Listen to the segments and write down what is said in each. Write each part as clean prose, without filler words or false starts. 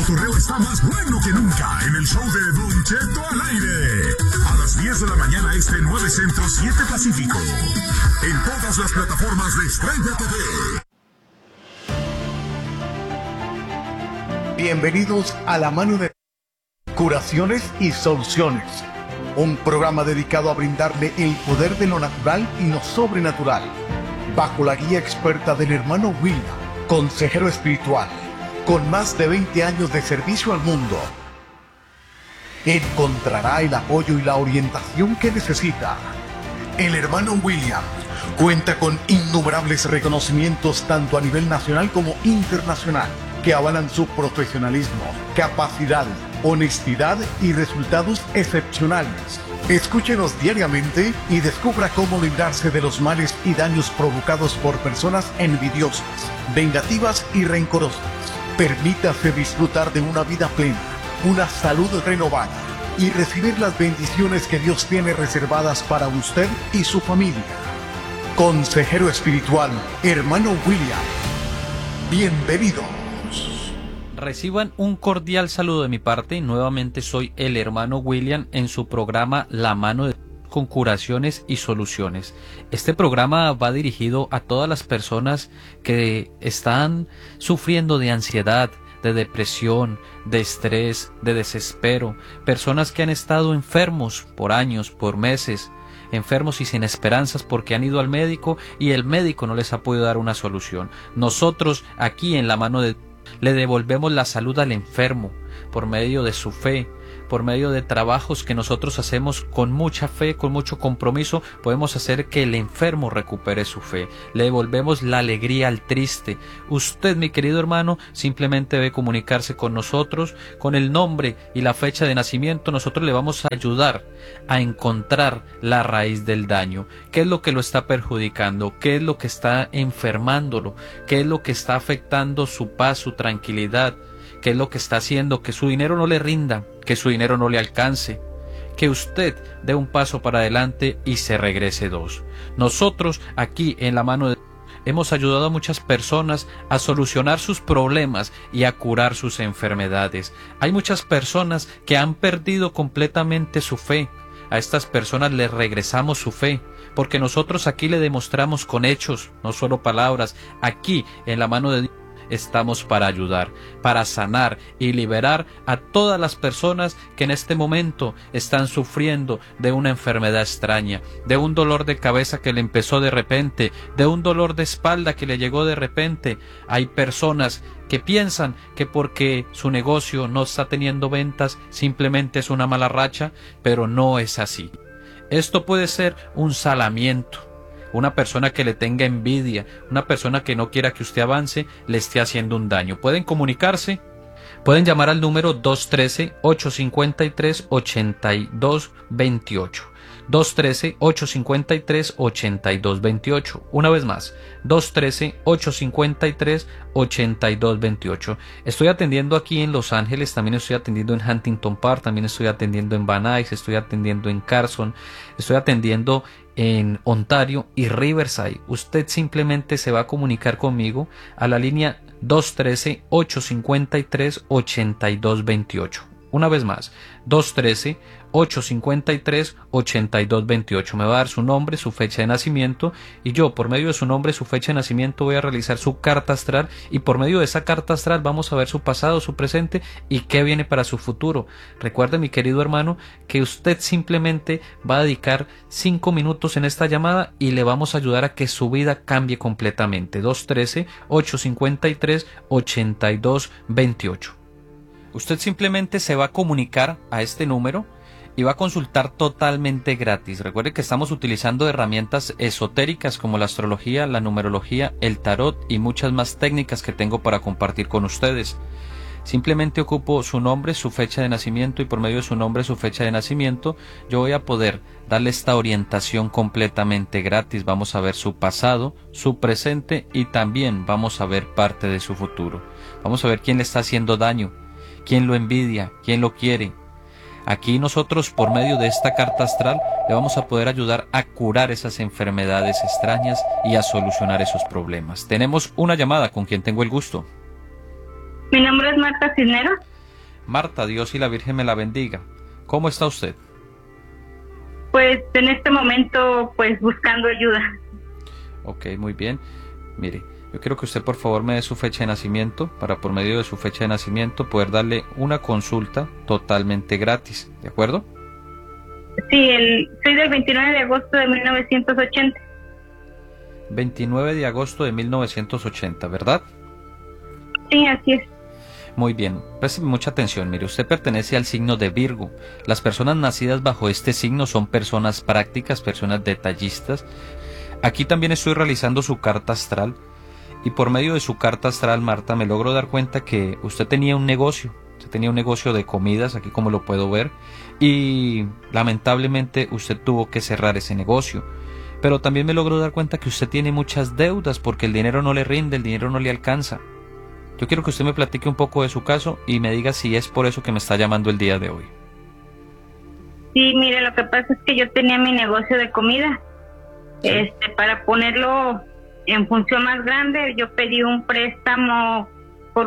cotorreo está más bueno que nunca en el show de Don Cheto al aire. A las 10 de la mañana este 9 Centro 7 Pacífico. En todas las plataformas de Estrella TV. Bienvenidos a La Mano de Curaciones y Soluciones. Un programa dedicado a brindarle el poder de lo natural y lo sobrenatural. Bajo la guía experta del hermano William, consejero espiritual, con más de 20 años de servicio al mundo. Encontrará el apoyo y la orientación que necesita. El hermano William cuenta con innumerables reconocimientos tanto a nivel nacional como internacional, que avalan su profesionalismo, capacidad, honestidad y resultados excepcionales. Escúchenos diariamente y descubra cómo librarse de los males y daños provocados por personas envidiosas, vengativas y rencorosas. Permítase disfrutar de una vida plena, una salud renovada y recibir las bendiciones que Dios tiene reservadas para usted y su familia. Consejero espiritual, hermano William. Bienvenido. Reciban un cordial saludo de mi parte. Nuevamente soy el hermano William en su programa La Mano de con Curaciones y Soluciones. Este programa va dirigido a todas las personas que están sufriendo de ansiedad, de depresión, de estrés, de desespero, personas que han estado enfermos por años, por meses, enfermos y sin esperanzas porque han ido al médico y el médico no les ha podido dar una solución. Nosotros aquí en La Mano de le devolvemos la salud al enfermo por medio de su fe, por medio de trabajos que nosotros hacemos con mucha fe, con mucho compromiso. Podemos hacer que el enfermo recupere su fe. Le devolvemos la alegría al triste. Usted, mi querido hermano, simplemente debe comunicarse con nosotros con el nombre y la fecha de nacimiento. Nosotros le vamos a ayudar a encontrar la raíz del daño. ¿Qué es lo que lo está perjudicando? ¿Qué es lo que está enfermándolo? ¿Qué es lo que está afectando su paz, su tranquilidad? ¿Qué es lo que está haciendo que su dinero no le rinda, que su dinero no le alcance, que usted dé un paso para adelante y se regrese dos? Nosotros aquí en La Mano de hemos ayudado a muchas personas a solucionar sus problemas y a curar sus enfermedades. Hay muchas personas que han perdido completamente su fe. A estas personas les regresamos su fe, porque nosotros aquí le demostramos con hechos, no solo palabras. Aquí en La Mano de Dios estamos para ayudar, para sanar y liberar a todas las personas que en este momento están sufriendo de una enfermedad extraña, de un dolor de cabeza que le empezó de repente, de un dolor de espalda que le llegó de repente. Hay personas que piensan que porque su negocio no está teniendo ventas, simplemente es una mala racha, pero no es así. Esto puede ser un salamiento. Una persona que le tenga envidia, una persona que no quiera que usted avance, le esté haciendo un daño. Pueden comunicarse, pueden llamar al número 213-853-8228. 213-853-8228. Una vez más, 213-853-8228. Estoy atendiendo aquí en Los Ángeles, también estoy atendiendo en Huntington Park, también estoy atendiendo en Van Nuys, estoy atendiendo en Carson, estoy atendiendo en Ontario y Riverside. Usted simplemente se va a comunicar conmigo a la línea 213-853-8228. Una vez más, 213-853-8228. Me va a dar su nombre, su fecha de nacimiento, y yo, por medio de su nombre, su fecha de nacimiento, voy a realizar su carta astral, y por medio de esa carta astral vamos a ver su pasado, su presente y qué viene para su futuro. Recuerde, mi querido hermano, que usted simplemente va a dedicar 5 minutos en esta llamada y le vamos a ayudar a que su vida cambie completamente. 213-853-8228. Usted simplemente se va a comunicar a este número y va a consultar totalmente gratis. Recuerde que estamos utilizando herramientas esotéricas como la astrología, la numerología, el tarot y muchas más técnicas que tengo para compartir con ustedes. Simplemente ocupo su nombre, su fecha de nacimiento, y por medio de su nombre, su fecha de nacimiento, yo voy a poder darle esta orientación completamente gratis. Vamos a ver su pasado, su presente y también vamos a ver parte de su futuro. Vamos a ver quién le está haciendo daño, quién lo envidia, quién lo quiere. Aquí nosotros, por medio de esta carta astral, le vamos a poder ayudar a curar esas enfermedades extrañas y a solucionar esos problemas. Tenemos una llamada con quien tengo el gusto. Mi nombre es Marta Cisneros. Marta, Dios y la Virgen me la bendiga. ¿Cómo está usted? Pues en este momento, pues buscando ayuda. Ok, muy bien. Mire, yo quiero que usted por favor me dé su fecha de nacimiento para por medio de su fecha de nacimiento poder darle una consulta totalmente gratis, ¿de acuerdo? Sí, soy del 29 de agosto de 1980. 29 de agosto de 1980, ¿verdad? Sí, así es. Muy bien, présteme mucha atención. Mire, usted pertenece al signo de Virgo. Las personas nacidas bajo este signo son personas prácticas, personas detallistas. Aquí también estoy realizando su carta astral y por medio de su carta astral, Marta, me logro dar cuenta que usted tenía un negocio. Usted tenía un negocio de comidas, aquí como lo puedo ver, y lamentablemente usted tuvo que cerrar ese negocio. Pero también me logro dar cuenta que usted tiene muchas deudas porque el dinero no le rinde, el dinero no le alcanza. Yo quiero que usted me platique un poco de su caso y me diga si es por eso que me está llamando el día de hoy. Sí, mire, lo que pasa es que yo tenía mi negocio de comida. Sí. Para ponerlo en función más grande, yo pedí un préstamo por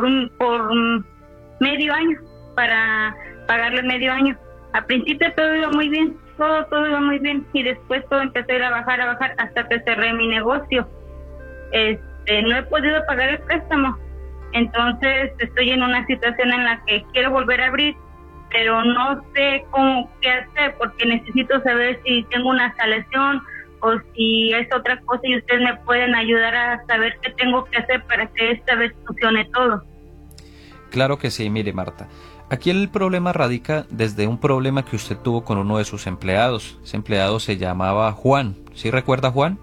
medio año, para pagarle medio año. Al principio todo iba muy bien, todo iba muy bien, y después todo empezó a ir a bajar hasta que cerré mi negocio. No he podido pagar el préstamo. Entonces estoy en una situación en la que quiero volver a abrir, pero no sé qué hacer, porque necesito saber si tengo una instalación o si es otra cosa, y ustedes me pueden ayudar a saber qué tengo que hacer para que esta vez funcione todo. Claro que sí, mire, Marta. Aquí el problema radica desde un problema que usted tuvo con uno de sus empleados. Ese empleado se llamaba Juan. ¿Sí recuerda a Juan?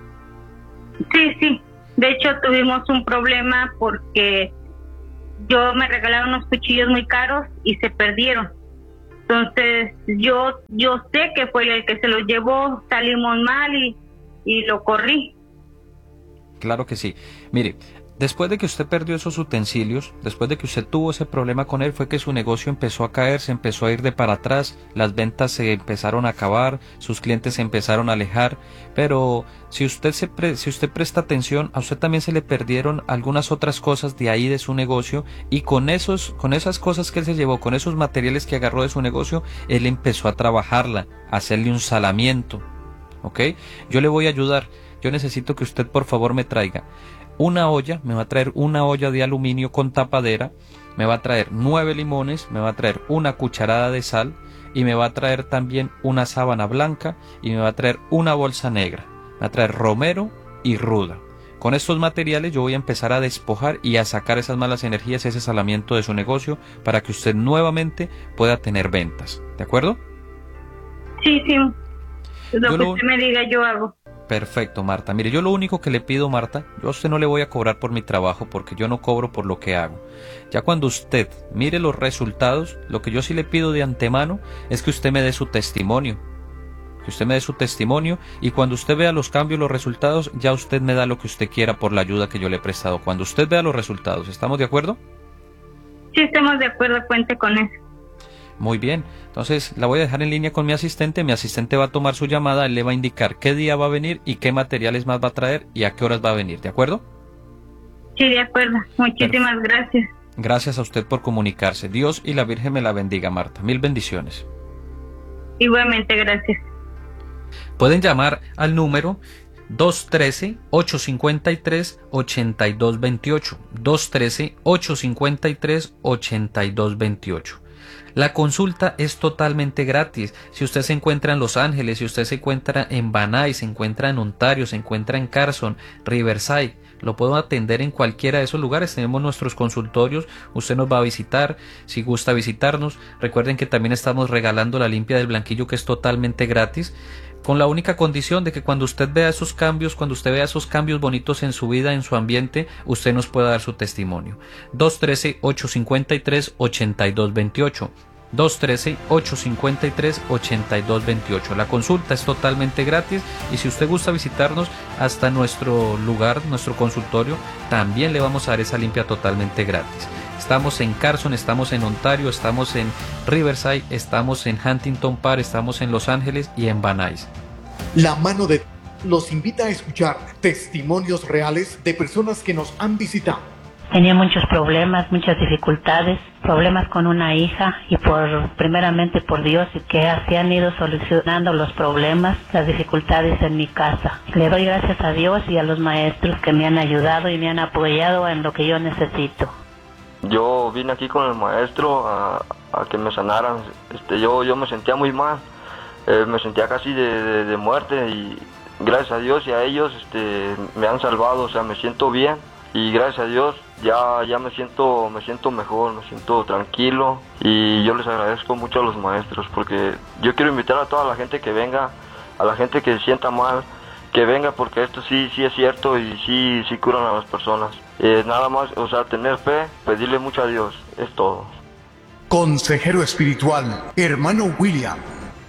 Sí. De hecho, tuvimos un problema porque yo me regalaron unos cuchillos muy caros y se perdieron. Entonces, yo sé que fue el que se los llevó, salimos mal y lo corrí. Claro que sí. Mire, después de que usted perdió esos utensilios, después de que usted tuvo ese problema con él, fue que su negocio empezó a caer, se empezó a ir de para atrás, las ventas se empezaron a acabar, sus clientes se empezaron a alejar, pero si usted presta atención, a usted también se le perdieron algunas otras cosas de ahí de su negocio, y con esas cosas que él se llevó, con esos materiales que agarró de su negocio, él empezó a trabajarla, a hacerle un salamiento, ¿ok? Yo le voy a ayudar. Yo necesito que usted por favor me traiga una olla, me va a traer una olla de aluminio con tapadera, me va a traer 9 limones, me va a traer una cucharada de sal y me va a traer también una sábana blanca y me va a traer una bolsa negra, me va a traer romero y ruda. Con estos materiales yo voy a empezar a despojar y a sacar esas malas energías, ese salamiento de su negocio para que usted nuevamente pueda tener ventas, ¿de acuerdo? Sí, lo que usted me diga yo hago. Perfecto, Marta. Mire, yo lo único que le pido, Marta, yo a usted no le voy a cobrar por mi trabajo porque yo no cobro por lo que hago. Ya cuando usted mire los resultados, lo que yo sí le pido de antemano es que usted me dé su testimonio. Que usted me dé su testimonio y cuando usted vea los cambios, los resultados, ya usted me da lo que usted quiera por la ayuda que yo le he prestado. Cuando usted vea los resultados, ¿estamos de acuerdo? Sí, estamos de acuerdo, cuente con eso. Muy bien, entonces la voy a dejar en línea con mi asistente va a tomar su llamada, él le va a indicar qué día va a venir y qué materiales más va a traer y a qué horas va a venir, ¿de acuerdo? Sí, de acuerdo, muchísimas gracias. Gracias a usted por comunicarse, Dios y la Virgen me la bendiga, Marta, mil bendiciones. Igualmente, gracias. Pueden llamar al número 213-853-8228, 213-853-8228. La consulta es totalmente gratis. Si usted se encuentra en Los Ángeles, si usted se encuentra en Van Nuys, se encuentra en Ontario, se encuentra en Carson, Riverside, lo puedo atender en cualquiera de esos lugares. Tenemos nuestros consultorios, usted nos va a visitar, si gusta visitarnos. Recuerden que también estamos regalando la limpia del blanquillo, que es totalmente gratis, con la única condición de que cuando usted vea esos cambios, bonitos en su vida, en su ambiente, usted nos pueda dar su testimonio. 213-853-8228. 213-853-8228. La consulta es totalmente gratis y si usted gusta visitarnos hasta nuestro lugar, nuestro consultorio, también le vamos a dar esa limpia totalmente gratis. Estamos en Carson, estamos en Ontario, estamos en Riverside, estamos en Huntington Park, estamos en Los Ángeles y en Van Nuys. La mano de los invita a escuchar testimonios reales de personas que nos han visitado. Tenía muchos problemas, muchas dificultades, problemas con una hija y primeramente por Dios, y que así han ido solucionando los problemas, las dificultades en mi casa. Le doy gracias a Dios y a los maestros que me han ayudado y me han apoyado en lo que yo necesito. Yo vine aquí con el maestro a que me sanaran. Yo me sentía muy mal, me sentía casi de muerte, y gracias a Dios y a ellos me han salvado. O sea, me siento bien y gracias a Dios ya me siento mejor, me siento tranquilo, y yo les agradezco mucho a los maestros, porque yo quiero invitar a toda la gente que venga, a la gente que se sienta mal, que venga, porque esto sí es cierto y sí curan a las personas. Nada más, o sea, tener fe, pedirle mucho a Dios, es todo. Consejero espiritual, hermano William.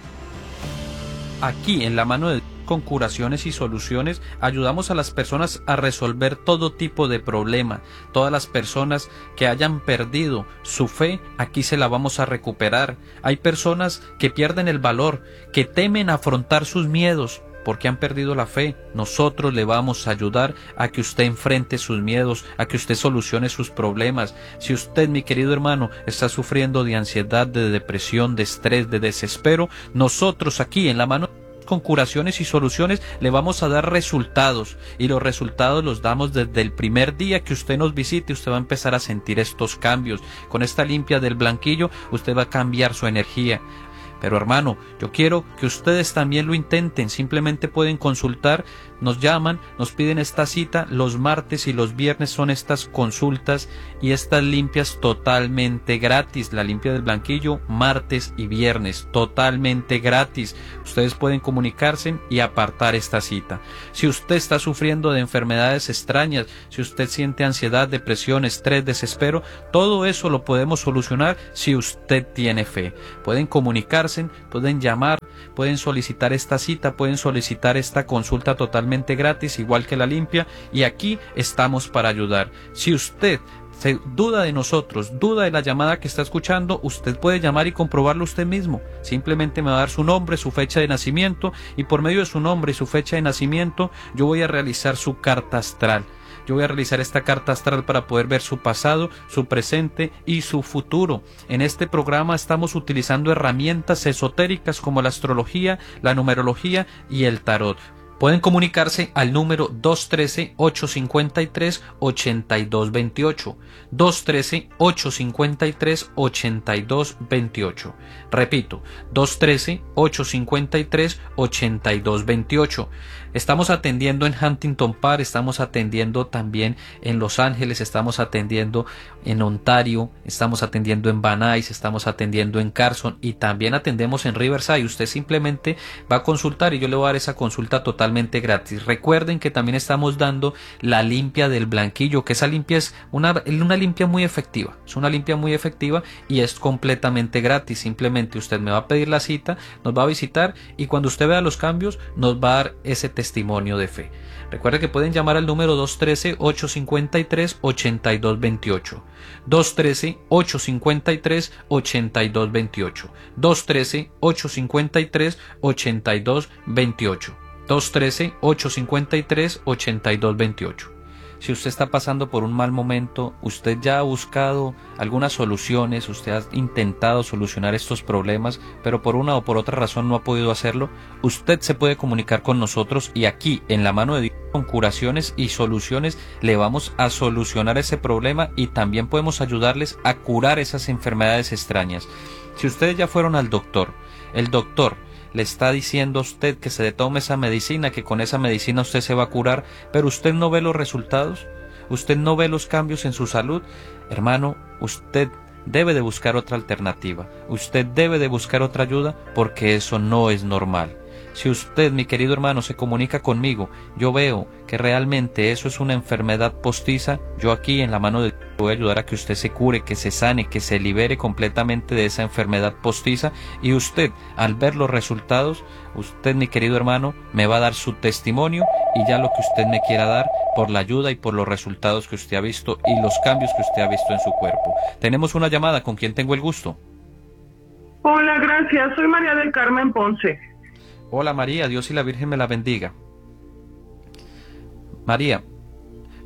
Aquí en La Mano de Dios, con curaciones y soluciones, ayudamos a las personas a resolver todo tipo de problema. Todas las personas que hayan perdido su fe, aquí se la vamos a recuperar. Hay personas que pierden el valor, que temen afrontar sus miedos porque han perdido la fe. Nosotros le vamos a ayudar a que usted enfrente sus miedos, a que usted solucione sus problemas. Si usted, mi querido hermano, está sufriendo de ansiedad, de depresión, de estrés, de desespero, nosotros aquí en La Mano con curaciones y soluciones le vamos a dar resultados, y los resultados los damos desde el primer día que usted nos visite. Usted va a empezar a sentir estos cambios. Con esta limpia del blanquillo usted va a cambiar su energía. Pero hermano, yo quiero que ustedes también lo intenten. Simplemente pueden consultar, nos llaman, nos piden esta cita. Los martes y los viernes son estas consultas y estas limpias totalmente gratis. La limpia del blanquillo, martes y viernes, totalmente gratis. Ustedes pueden comunicarse y apartar esta cita. Si usted está sufriendo de enfermedades extrañas, si usted siente ansiedad, depresión, estrés, desespero, todo eso lo podemos solucionar si usted tiene fe. Pueden comunicarse, pueden llamar, pueden solicitar esta cita, pueden solicitar esta consulta totalmente gratis, igual que la limpia, y aquí estamos para ayudar. Si usted duda de nosotros, duda de la llamada que está escuchando, usted puede llamar y comprobarlo usted mismo. Simplemente me va a dar su nombre, su fecha de nacimiento, y por medio de su nombre y su fecha de nacimiento yo voy a realizar su carta astral. Yo voy a realizar esta carta astral para poder ver su pasado, su presente y su futuro. En este programa estamos utilizando herramientas esotéricas como la astrología, la numerología y el tarot. Pueden comunicarse al número 213-853-8228. 213-853-8228. Repito, 213-853-8228. Estamos atendiendo en Huntington Park, estamos atendiendo también en Los Ángeles, estamos atendiendo en Ontario, estamos atendiendo en Van Nuys, estamos atendiendo en Carson y también atendemos en Riverside. Usted simplemente va a consultar y yo le voy a dar esa consulta totalmente gratis. Recuerden que también estamos dando la limpia del blanquillo, que esa limpia es una limpia muy efectiva, es una limpia muy efectiva y es completamente gratis. Simplemente usted me va a pedir la cita, nos va a visitar y cuando usted vea los cambios nos va a dar ese testimonio de fe. Recuerde que pueden llamar al número 213-853-8228. 213-853-8228. 213-853-8228. 213-853-8228. Si usted está pasando por un mal momento, usted ya ha buscado algunas soluciones, usted ha intentado solucionar estos problemas, pero por una o por otra razón no ha podido hacerlo, usted se puede comunicar con nosotros y aquí en La Mano de Dios con curaciones y soluciones le vamos a solucionar ese problema y también podemos ayudarles a curar esas enfermedades extrañas. Si ustedes ya fueron al doctor, el doctor le está diciendo a usted que se tome esa medicina, que con esa medicina usted se va a curar, pero usted no ve los resultados, usted no ve los cambios en su salud, hermano, usted debe de buscar otra alternativa, usted debe de buscar otra ayuda, porque eso no es normal. Si usted, mi querido hermano, se comunica conmigo, yo veo que realmente eso es una enfermedad postiza, yo aquí en La Mano de Dios voy a ayudar a que usted se cure, que se sane, que se libere completamente de esa enfermedad postiza, y usted, al ver los resultados, usted, mi querido hermano, me va a dar su testimonio y ya lo que usted me quiera dar por la ayuda y por los resultados que usted ha visto y los cambios que usted ha visto en su cuerpo. Tenemos una llamada, ¿con quién tengo el gusto? Hola, gracias, soy María del Carmen Ponce. Hola María, Dios y la Virgen me la bendiga. María,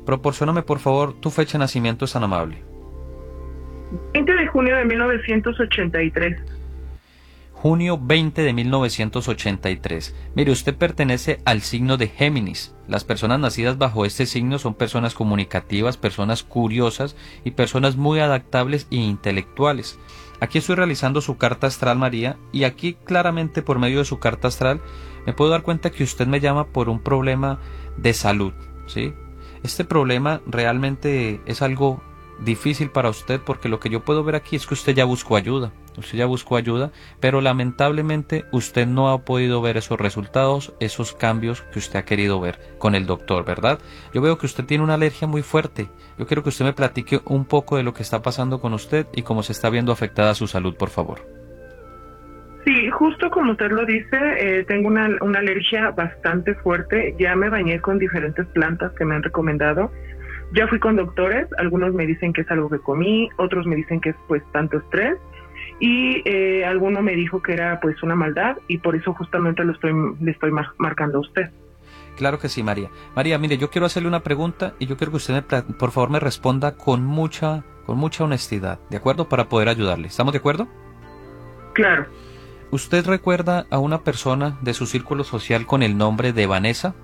Proporcióname por favor tu fecha de nacimiento, es tan amable. 20 de junio de 1983. Junio 20 de 1983. Mire, usted pertenece al signo de Géminis. Las personas nacidas bajo este signo son personas comunicativas, personas curiosas y personas muy adaptables e intelectuales. Aquí estoy realizando su carta astral, María, y aquí claramente por medio de su carta astral me puedo dar cuenta que usted me llama por un problema de salud, ¿sí? Este problema realmente es algo difícil para usted porque lo que yo puedo ver aquí es que usted ya buscó ayuda, pero lamentablemente usted no ha podido ver esos resultados, esos cambios que usted ha querido ver con el doctor, ¿verdad? Yo veo que usted tiene una alergia muy fuerte. Yo quiero que usted me platique un poco de lo que está pasando con usted y cómo se está viendo afectada su salud, por favor. Sí, justo como usted lo dice, tengo una alergia bastante fuerte. Ya me bañé con diferentes plantas que me han recomendado. Ya fui con doctores, algunos me dicen que es algo que comí, otros me dicen que es pues tanto estrés y alguno me dijo que era pues una maldad y por eso justamente le estoy marcando a usted. Claro que sí, María. María, mire, yo quiero hacerle una pregunta y yo quiero que usted por favor me responda con mucha honestidad, ¿de acuerdo? Para poder ayudarle. ¿Estamos de acuerdo? Claro. ¿Usted recuerda a una persona de su círculo social con el nombre de Vanessa?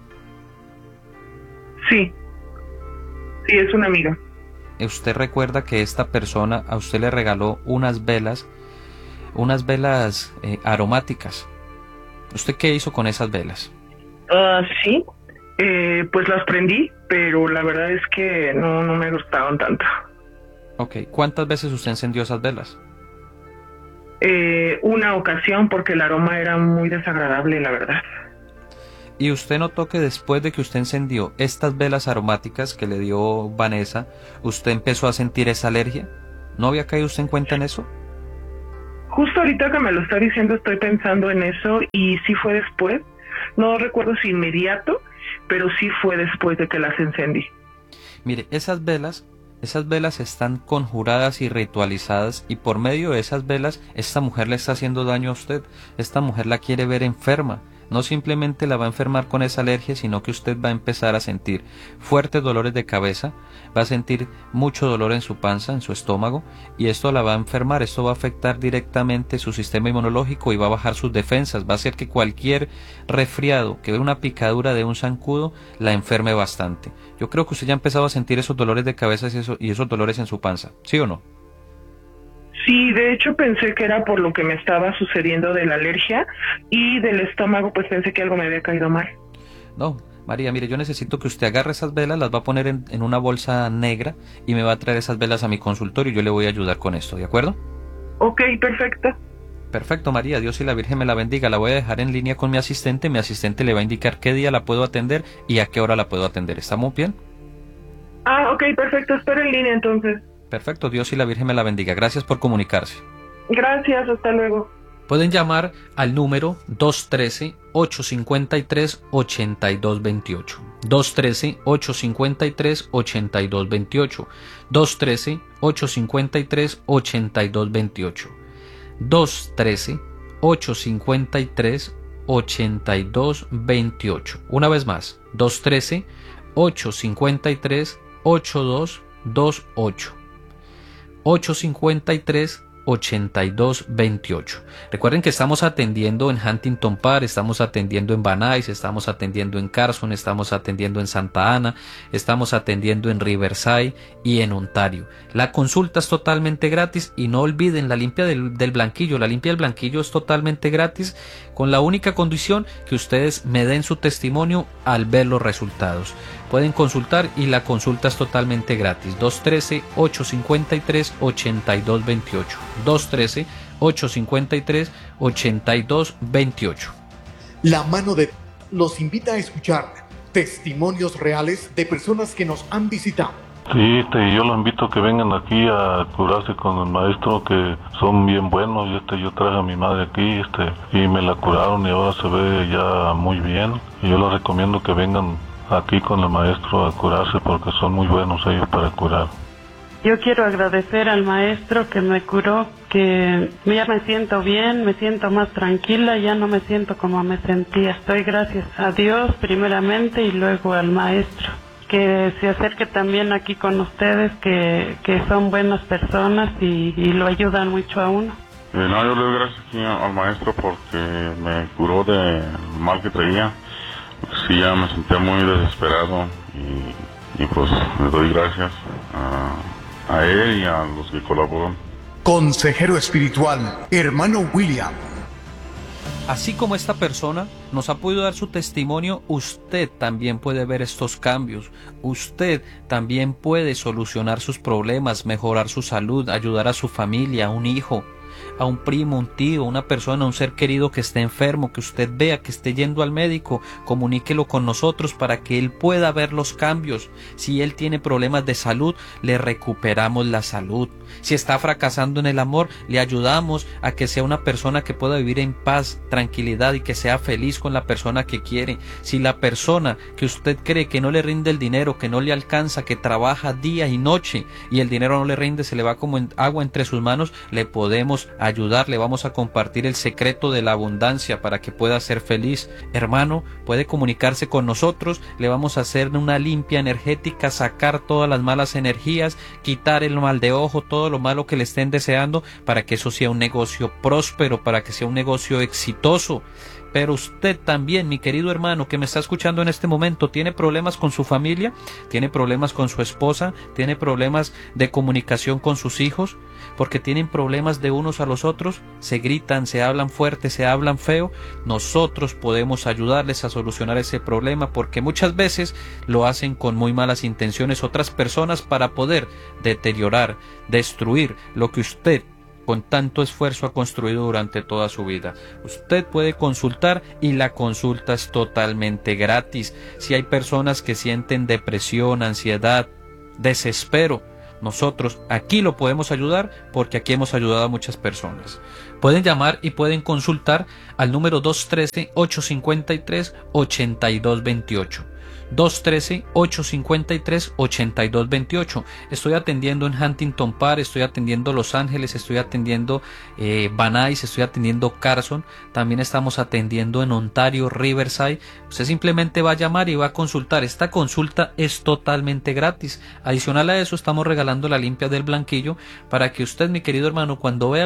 Sí. Sí, es una amiga. ¿Usted recuerda que esta persona a usted le regaló unas velas aromáticas? ¿Usted qué hizo con esas velas? Sí, pues las prendí, pero la verdad es que no me gustaron tanto. Ok, ¿cuántas veces usted encendió esas velas? Una ocasión porque el aroma era muy desagradable, la verdad. ¿Y usted notó que después de que usted encendió estas velas aromáticas que le dio Vanessa, usted empezó a sentir esa alergia? ¿No había caído usted en cuenta en eso? Justo ahorita que me lo está diciendo estoy pensando en eso y sí fue después. No recuerdo si inmediato, pero sí fue después de que las encendí. Mire, esas velas están conjuradas y ritualizadas y por medio de esas velas esta mujer le está haciendo daño a usted. Esta mujer la quiere ver enferma. No simplemente la va a enfermar con esa alergia, sino que usted va a empezar a sentir fuertes dolores de cabeza, va a sentir mucho dolor en su panza, en su estómago, y esto la va a enfermar, esto va a afectar directamente su sistema inmunológico y va a bajar sus defensas, va a hacer que cualquier resfriado, que una picadura de un zancudo, la enferme bastante. Yo creo que usted ya ha empezado a sentir esos dolores de cabeza y esos dolores en su panza, ¿sí o no? Sí, de hecho pensé que era por lo que me estaba sucediendo de la alergia y del estómago, pues pensé que algo me había caído mal. No, María, mire, yo necesito que usted agarre esas velas, las va a poner en una bolsa negra y me va a traer esas velas a mi consultorio y yo le voy a ayudar con esto, ¿de acuerdo? Ok, perfecto. Perfecto, María, Dios y la Virgen me la bendiga. La voy a dejar en línea con mi asistente le va a indicar qué día la puedo atender y a qué hora la puedo atender. ¿Estamos bien? Ok, perfecto, espero en línea entonces. Perfecto, Dios y la Virgen me la bendiga. Gracias por comunicarse. Gracias, hasta luego. Pueden llamar al número 213-853-8228. 213-853-8228. 213-853-8228. 213-853-8228. Una vez más, 213-853-8228. 853-8228. Recuerden que estamos atendiendo en Huntington Park, estamos atendiendo en Van Nuys, estamos atendiendo en Carson, estamos atendiendo en Santa Ana, estamos atendiendo en Riverside y en Ontario. La consulta es totalmente gratis y no olviden la limpia del blanquillo. La limpia del blanquillo es totalmente gratis con la única condición que ustedes me den su testimonio al ver los resultados. Pueden consultar y la consulta es totalmente gratis. 213-853-8228. 213-853-8228. La mano de los invita a escuchar testimonios reales de personas que nos han visitado. Sí, yo los invito a que vengan aquí a curarse con el maestro, que son bien buenos. Yo traje a mi madre aquí y me la curaron y ahora se ve ya muy bien. Y yo les recomiendo que vengan aquí con el maestro a curarse porque son muy buenos ellos para curar. Yo quiero agradecer al maestro que me curó, que ya me siento bien, me siento más tranquila, ya no me siento como me sentía. Doy gracias a Dios primeramente y luego al maestro. que se acerque también aquí con ustedes, que son buenas personas y lo ayudan mucho a uno. No, yo le doy gracias aquí al maestro porque me curó del mal que traía. Sí, ya me sentía muy desesperado y pues le doy gracias a él y a los que colaboran. Consejero espiritual, hermano William. Así como esta persona nos ha podido dar su testimonio, usted también puede ver estos cambios. Usted también puede solucionar sus problemas, mejorar su salud, ayudar a su familia, a un hijo, a un primo, un tío, una persona, un ser querido que esté enfermo, que usted vea que esté yendo al médico, comuníquelo con nosotros para que él pueda ver los cambios. Si él tiene problemas de salud, le recuperamos la salud. Si está fracasando en el amor, le ayudamos a que sea una persona que pueda vivir en paz, tranquilidad y que sea feliz con la persona que quiere. Si la persona que usted cree que no le rinde el dinero, que no le alcanza, que trabaja día y noche y el dinero no le rinde, se le va como agua entre sus manos, le podemos ayudar, le vamos a compartir el secreto de la abundancia para que pueda ser feliz. Hermano, puede comunicarse con nosotros, le vamos a hacer una limpia energética, sacar todas las malas energías, quitar el mal de ojo, todo lo malo que le estén deseando, para que eso sea un negocio próspero, para que sea un negocio exitoso. Pero usted también, mi querido hermano que me está escuchando en este momento, tiene problemas con su familia, tiene problemas con su esposa, tiene problemas de comunicación con sus hijos, porque tienen problemas de unos a los otros, se gritan, se hablan fuerte, se hablan feo. Nosotros podemos ayudarles a solucionar ese problema, porque muchas veces lo hacen con muy malas intenciones otras personas para poder deteriorar, destruir lo que usted con tanto esfuerzo ha construido durante toda su vida. Usted puede consultar y la consulta es totalmente gratis. Si hay personas que sienten depresión, ansiedad, desespero, nosotros aquí lo podemos ayudar, porque aquí hemos ayudado a muchas personas. Pueden llamar y pueden consultar al número 213-853-8228. 213-853-8228. Estoy atendiendo en Huntington Park, estoy atendiendo Los Ángeles, estoy atendiendo Van Nuys, estoy atendiendo Carson, también estamos atendiendo en Ontario, Riverside. Usted simplemente va a llamar y va a consultar. Esta consulta es totalmente gratis. Adicional a eso, estamos regalando la limpia del blanquillo para que usted, mi querido hermano, cuando vea